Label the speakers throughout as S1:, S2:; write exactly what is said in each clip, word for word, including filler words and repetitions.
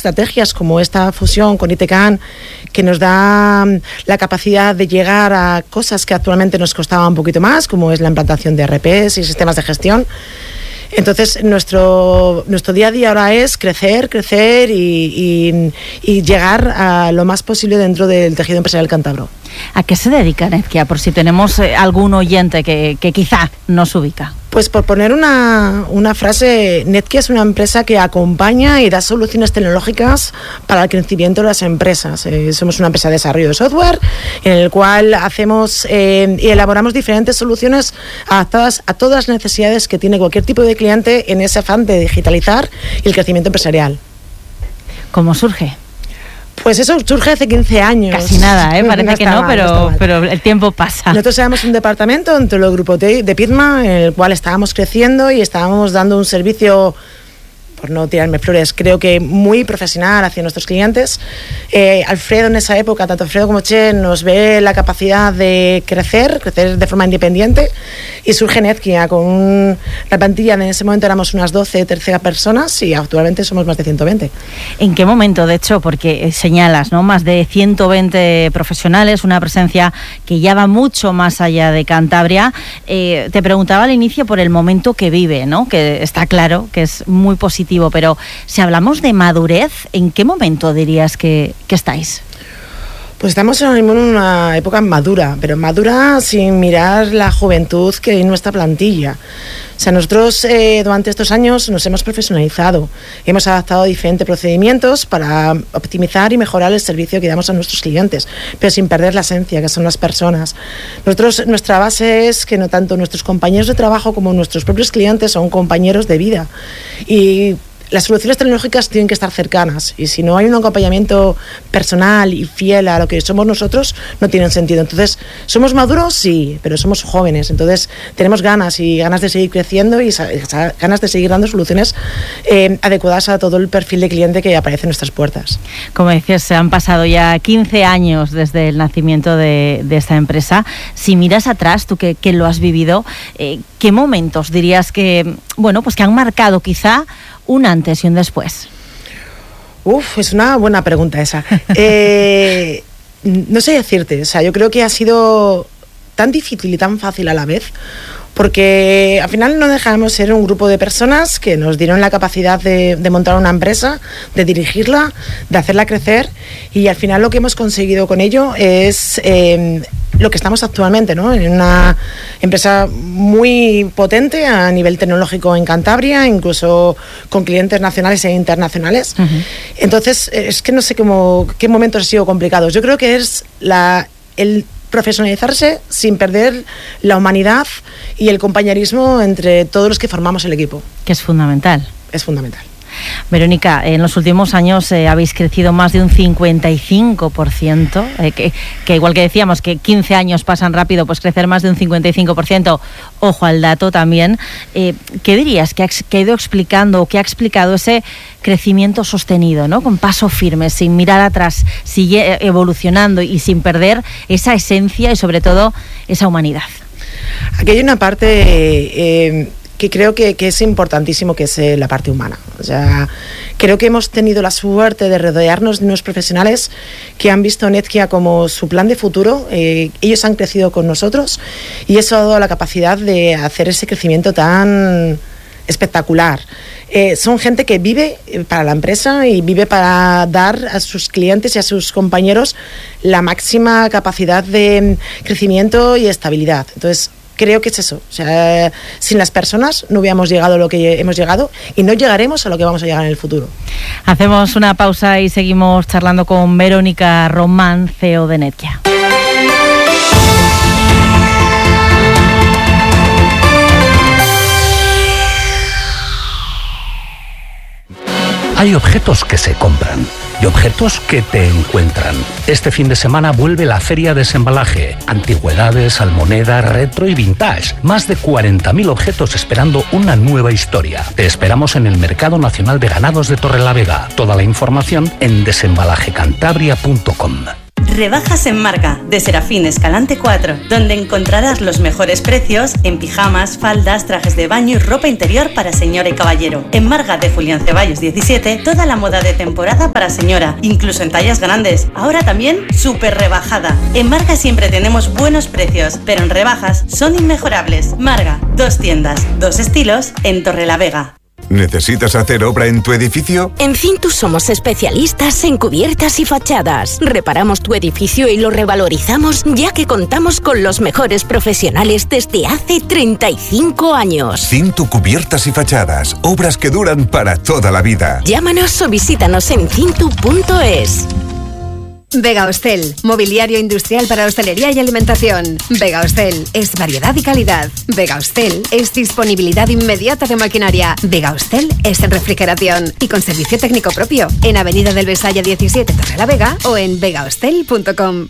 S1: estrategias como esta fusión con ITCAN, que nos da la capacidad de llegar a cosas que actualmente nos costaban un poquito más, como es la implantación de R Ps y sistemas de gestión. Entonces, nuestro, nuestro día a día ahora es crecer, crecer y, y, y llegar a lo más posible dentro del tejido empresarial cántabro.
S2: ¿A qué se dedica Netkia? Por si tenemos eh, algún oyente que, que quizá nos ubica.
S1: Pues por poner una, una frase, Netkia es una empresa que acompaña y da soluciones tecnológicas para el crecimiento de las empresas. Eh, somos una empresa de desarrollo de software en el cual hacemos eh, y elaboramos diferentes soluciones adaptadas a todas las necesidades que tiene cualquier tipo de cliente en ese afán de digitalizar y el crecimiento empresarial.
S2: ¿Cómo surge?
S1: Pues eso surge hace quince años.
S2: Casi nada, ¿eh? Parece
S1: no
S2: que no,
S1: mal,
S2: pero,
S1: no
S2: pero el tiempo pasa.
S1: Nosotros éramos un departamento dentro del grupo de, de Pitma, en el cual estábamos creciendo y estábamos dando un servicio, por no tirarme flores, creo que muy profesional hacia nuestros clientes. Eh, Alfredo en esa época, tanto Alfredo como Che, nos ve la capacidad de crecer, crecer de forma independiente, y surge Netkia con un, la plantilla, en ese momento éramos unas doce, trece personas y actualmente somos más de ciento veinte.
S2: ¿En qué momento, de hecho, porque señalas, ¿no?, más de ciento veinte profesionales, una presencia que ya va mucho más allá de Cantabria? Eh, te preguntaba al inicio por el momento que vive, ¿no?, que está claro que es muy positivo, pero si hablamos de madurez, ¿en qué momento dirías que, que estáis?
S1: Pues estamos ahora mismo en una época madura, pero madura sin mirar la juventud que hay en nuestra plantilla. O sea, nosotros eh, durante estos años nos hemos profesionalizado, hemos adaptado diferentes procedimientos para optimizar y mejorar el servicio que damos a nuestros clientes, pero sin perder la esencia, que son las personas. Nosotros, nuestra base es que no tanto nuestros compañeros de trabajo como nuestros propios clientes son compañeros de vida, y las soluciones tecnológicas tienen que estar cercanas, y si no hay un acompañamiento personal y fiel a lo que somos nosotros, no tienen sentido. Entonces, ¿somos maduros? Sí, pero somos jóvenes, entonces tenemos ganas y ganas de seguir creciendo y ganas de seguir dando soluciones eh, adecuadas a todo el perfil de cliente que aparece en nuestras puertas.
S2: Como decías, se han pasado ya quince años desde el nacimiento de, de esta empresa. Si miras atrás, tú que, que lo has vivido, eh, ¿qué momentos dirías que, bueno, pues que han marcado quizá un antes y un después?
S1: Uf, es una buena pregunta esa. Eh, no sé decirte, o sea, yo creo que ha sido tan difícil y tan fácil a la vez, porque al final no dejamos ser un grupo de personas que nos dieron la capacidad de, de montar una empresa, de dirigirla, de hacerla crecer, y al final lo que hemos conseguido con ello es eh, lo que estamos actualmente, ¿no? En una empresa muy potente a nivel tecnológico en Cantabria, incluso con clientes nacionales e internacionales. Uh-huh. Entonces, es que no sé cómo, qué momentos han sido complicados. Yo creo que es la, el profesionalizarse sin perder la humanidad y el compañerismo entre todos los que formamos el equipo.
S2: Que es fundamental.
S1: Es fundamental.
S2: Verónica, en los últimos años eh, habéis crecido más de un cincuenta y cinco por ciento, eh, que, que igual que decíamos que quince años pasan rápido, pues crecer más de un cincuenta y cinco por ciento, ojo al dato también. Eh, ¿Qué dirías que ha, que ha ido explicando o que ha explicado ese crecimiento sostenido, ¿no?, con paso firme, sin mirar atrás, sigue evolucionando y sin perder esa esencia y sobre todo esa humanidad?
S1: Aquí hay una parte eh, que creo que, que es importantísimo, que es eh, la parte humana. O sea, creo que hemos tenido la suerte de rodearnos de unos profesionales que han visto Netkia como su plan de futuro. Eh, ellos han crecido con nosotros y eso ha dado la capacidad de hacer ese crecimiento tan espectacular. Eh, son gente que vive para la empresa y vive para dar a sus clientes y a sus compañeros la máxima capacidad de crecimiento y estabilidad. Entonces, creo que es eso. O sea, sin las personas no hubiéramos llegado a lo que hemos llegado y no llegaremos a lo que vamos a llegar en el futuro.
S2: Hacemos una pausa y seguimos charlando con Verónica Román, C E O de Netkia.
S3: Hay objetos que se compran y objetos que te encuentran. Este fin de semana vuelve la Feria Desembalaje. Antigüedades, almoneda, retro y vintage. Más de cuarenta mil objetos esperando una nueva historia. Te esperamos en el Mercado Nacional de Ganados de Torrelavega. Toda la información en desembalaje cantabria punto com.
S4: Rebajas en Marga, de Serafín Escalante cuatro, donde encontrarás los mejores precios en pijamas, faldas, trajes de baño y ropa interior para señora y caballero. En Marga de Julián Ceballos diecisiete, toda la moda de temporada para señora, incluso en tallas grandes. Ahora también súper rebajada. En Marga siempre tenemos buenos precios, pero en rebajas son inmejorables. Marga, dos tiendas, dos estilos en Torrelavega.
S5: ¿Necesitas hacer obra en tu edificio?
S6: En Cintus somos especialistas en cubiertas y fachadas. Reparamos tu edificio y lo revalorizamos, ya que contamos con los mejores profesionales desde hace treinta y cinco años.
S5: Cintu Cubiertas y Fachadas. Obras que duran para toda la vida.
S6: Llámanos o visítanos en cintu punto es.
S7: Vega Hostel, mobiliario industrial para hostelería y alimentación. Vega Hostel es variedad y calidad. Vega Hostel es disponibilidad inmediata de maquinaria. Vega Hostel es en refrigeración y con servicio técnico propio. En Avenida del Besaya diecisiete, Torrelavega o en vega hostel punto com.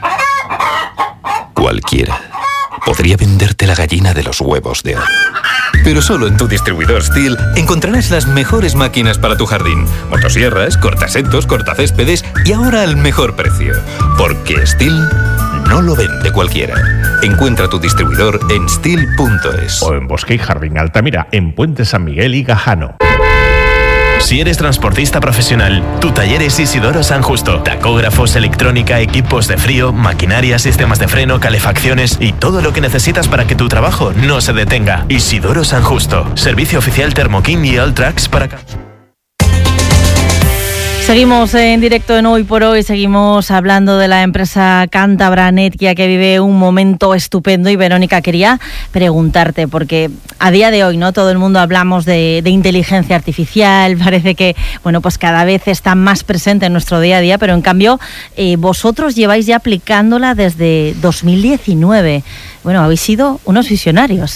S8: Cualquiera podría venderte la gallina de los huevos de oro. Pero solo en tu distribuidor Stihl encontrarás las mejores máquinas para tu jardín. Motosierras, cortasetos, cortacéspedes y ahora al mejor precio. Porque Stihl no lo vende cualquiera. Encuentra tu distribuidor en stihl punto es.
S9: O en Bosque y Jardín Altamira, en Puente San Miguel y Gajano.
S10: Si eres transportista profesional, tu taller es Isidoro San Justo. Tacógrafos, electrónica, equipos de frío, maquinaria, sistemas de freno, calefacciones y todo lo que necesitas para que tu trabajo no se detenga. Isidoro San Justo. Servicio oficial Thermokin y Alltrax para...
S2: Seguimos en directo en Hoy por Hoy, seguimos hablando de la empresa cántabra Netkia, que vive un momento estupendo. Y Verónica, quería preguntarte, porque a día de hoy, ¿no?, todo el mundo hablamos de, de inteligencia artificial, parece que, bueno, pues cada vez está más presente en nuestro día a día, pero en cambio eh, vosotros lleváis ya aplicándola desde dos mil diecinueve. Bueno, habéis sido unos visionarios.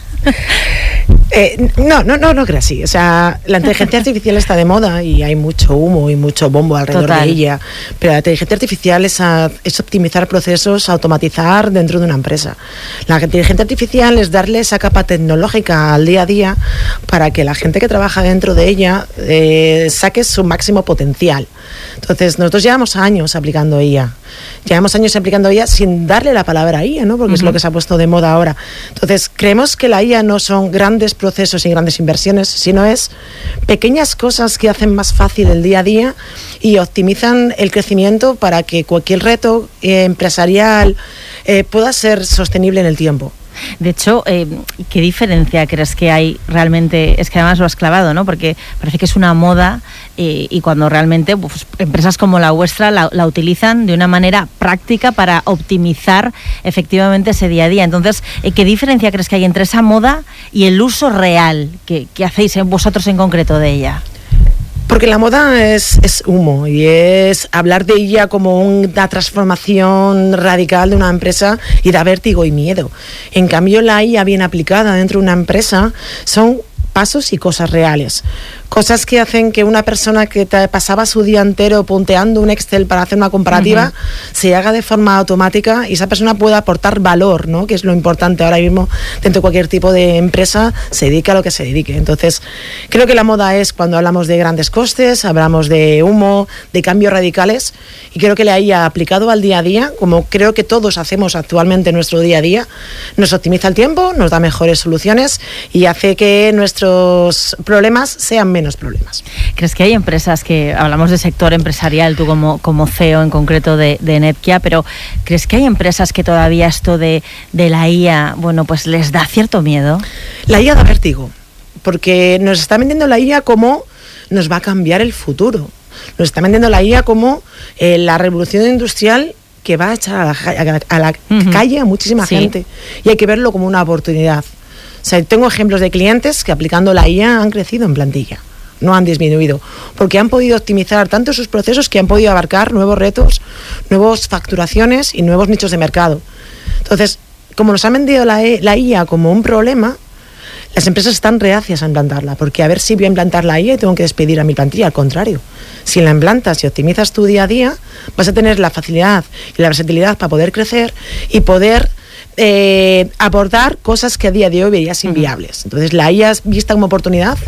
S1: Eh, no, no, no, no creo así. O sea, la inteligencia artificial está de moda y hay mucho humo y mucho bombo alrededor Total. de ella. Pero la inteligencia artificial es, a, es optimizar procesos, automatizar dentro de una empresa. La inteligencia artificial es darle esa capa tecnológica al día a día para que la gente que trabaja dentro de ella eh, saque su máximo potencial. Entonces, nosotros llevamos años aplicando I A. Llevamos años aplicando I A sin darle la palabra I A, ¿no? Porque uh-huh. es lo que se ha puesto de moda ahora. Entonces, creemos que la I A no son grandes procesos y grandes inversiones, sino es pequeñas cosas que hacen más fácil el día a día y optimizan el crecimiento para que cualquier reto eh, empresarial eh, pueda ser sostenible en el tiempo.
S2: De hecho, eh, ¿qué diferencia crees que hay realmente? Es que además lo has clavado, ¿no? Porque parece que es una moda eh, y cuando realmente pues, empresas como la vuestra la, la utilizan de una manera práctica para optimizar efectivamente ese día a día. Entonces, eh, ¿qué diferencia crees que hay entre esa moda y el uso real que, que hacéis vosotros en concreto de ella?
S1: Porque la moda es, es humo y es hablar de ella como una transformación radical de una empresa y da vértigo y miedo. En cambio, la I A bien aplicada dentro de una empresa son pasos y cosas reales. Cosas que hacen que una persona que te pasaba su día entero punteando un Excel para hacer una comparativa uh-huh. se haga de forma automática y esa persona pueda aportar valor, ¿no? Que es lo importante ahora mismo dentro de cualquier tipo de empresa, se dedique a lo que se dedique. Entonces, creo que la moda es cuando hablamos de grandes costes, hablamos de humo, de cambios radicales, y creo que la I A aplicado al día a día, como creo que todos hacemos actualmente en nuestro día a día, nos optimiza el tiempo, nos da mejores soluciones y hace que nuestros problemas sean menos problemas.
S2: ¿Crees que hay empresas que, hablamos de sector empresarial, tú como, como C E O en concreto de, de Netkia, pero ¿crees que hay empresas que todavía esto de, de la I A, bueno, pues les da cierto miedo?
S1: La I A da vértigo, porque nos está vendiendo la I A como nos va a cambiar el futuro. Nos está vendiendo la I A como eh, la revolución industrial que va a echar a la, a la, a la uh-huh. calle a muchísima sí. gente, y hay que verlo como una oportunidad. O sea, tengo ejemplos de clientes que aplicando la I A han crecido en plantilla, no han disminuido, porque han podido optimizar tanto sus procesos que han podido abarcar nuevos retos, nuevas facturaciones y nuevos nichos de mercado. Entonces, como nos han vendido la, e, la I A como un problema, las empresas están reacias a implantarla, porque a ver si voy a implantar la I A y tengo que despedir a mi plantilla. Al contrario, si la implantas y optimizas tu día a día, vas a tener la facilidad y la versatilidad para poder crecer y poder eh, aportar cosas que a día de hoy verías inviables. Entonces, la I A es vista como oportunidad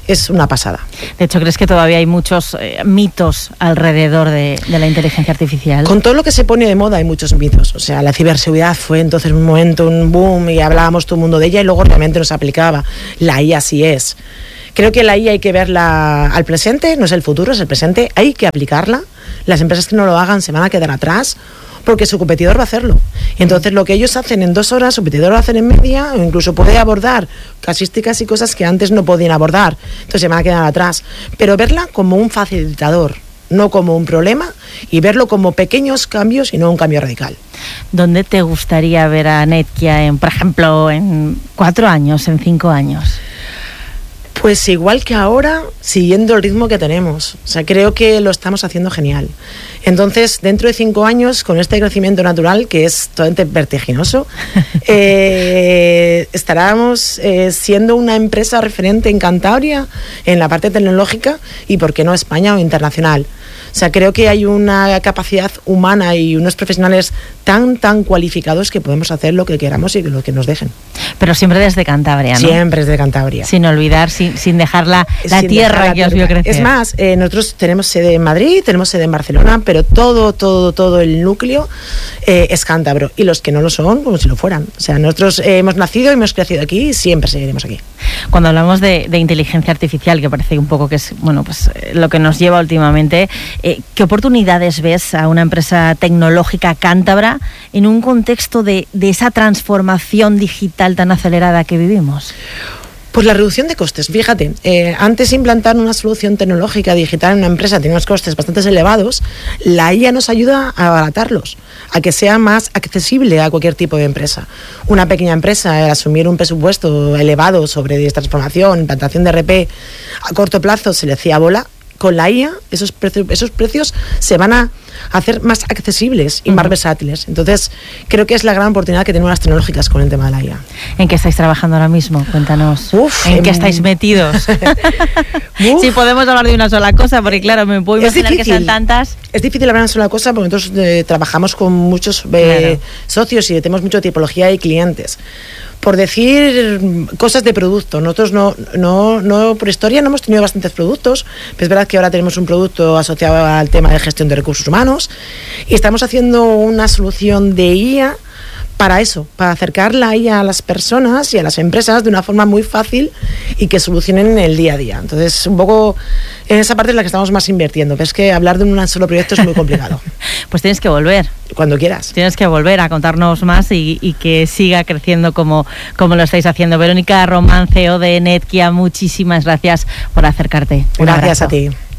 S1: es una pasada.
S2: De hecho, ¿crees que todavía hay muchos eh, mitos alrededor de, de la inteligencia artificial?
S1: Con todo lo que se pone de moda hay muchos mitos. O sea, la ciberseguridad fue entonces un momento, un boom, y hablábamos todo el mundo de ella y luego realmente no se aplicaba. La I A sí es. Creo que la I A hay que verla al presente, no es el futuro, es el presente. Hay que aplicarla. Las empresas que no lo hagan se van a quedar atrás porque su competidor va a hacerlo. Y entonces lo que ellos hacen en dos horas, su competidor lo va a hacer en media, o incluso puede abordar casuísticas y cosas que antes no podían abordar. Entonces se van a quedar atrás. Pero verla como un facilitador, no como un problema, y verlo como pequeños cambios y no un cambio radical.
S2: ¿Dónde te gustaría ver a Netkia, en, por ejemplo, en cuatro años, en cinco años?
S1: Pues igual que ahora, siguiendo el ritmo que tenemos. O sea, creo que lo estamos haciendo genial. Entonces, dentro de cinco años, con este crecimiento natural, que es totalmente vertiginoso, eh, estaremos eh, siendo una empresa referente en Cantabria, en la parte tecnológica, y por qué no España o internacional. O sea, creo que hay una capacidad humana y unos profesionales tan, tan cualificados que podemos hacer lo que queramos y lo que nos dejen.
S2: Pero siempre desde Cantabria, ¿no?
S1: Siempre desde Cantabria.
S2: Sin olvidar, sin, sin dejar la, la sin tierra dejar la que os vio crecer.
S1: Es más, eh, nosotros tenemos sede en Madrid, tenemos sede en Barcelona, pero todo, todo, todo el núcleo eh, es cántabro. Y los que no lo son, como si lo fueran. O sea, nosotros eh, hemos nacido y hemos crecido aquí y siempre seguiremos aquí.
S2: Cuando hablamos de, de inteligencia artificial, que parece un poco que es, bueno, pues lo que nos lleva últimamente, eh, ¿qué oportunidades ves a una empresa tecnológica cántabra en un contexto de, de esa transformación digital tan acelerada que vivimos?
S1: Pues la reducción de costes. Fíjate, eh, antes implantar una solución tecnológica digital en una empresa tenía unos costes bastante elevados. La I A nos ayuda a abaratarlos, a que sea más accesible a cualquier tipo de empresa. Una pequeña empresa, al asumir un presupuesto elevado sobre transformación, implantación de E R P, a corto plazo se le hacía bola. Con la I A esos precios, esos precios se van a hacer más accesibles y más uh-huh. versátiles. Entonces, creo que es la gran oportunidad que tenemos las tecnológicas con el tema de la I A.
S2: ¿En qué estáis trabajando ahora mismo? Cuéntanos.
S1: Uf,
S2: ¿En, ¿En qué estáis metidos? Si podemos hablar de una sola cosa, porque claro, me puedo imaginar que sean tantas.
S1: Es difícil hablar de una sola cosa porque nosotros eh, trabajamos con muchos eh, claro. socios y tenemos mucha tipología de clientes. Por decir cosas de producto, nosotros no, no, no, por historia no hemos tenido bastantes productos, pero es verdad que ahora tenemos un producto asociado al tema de gestión de recursos humanos y estamos haciendo una solución de I A para eso, para acercar la I A a las personas y a las empresas de una forma muy fácil y que solucionen en el día a día. Entonces, un poco en esa parte es la que estamos más invirtiendo, pero es que hablar de un solo proyecto es muy complicado.
S2: Pues tienes que volver.
S1: Cuando quieras.
S2: Tienes que volver a contarnos más y, y que siga creciendo como, como lo estáis haciendo. Verónica Román, C E O de Netkia, muchísimas gracias por acercarte.
S1: Un gracias abrazo. A ti.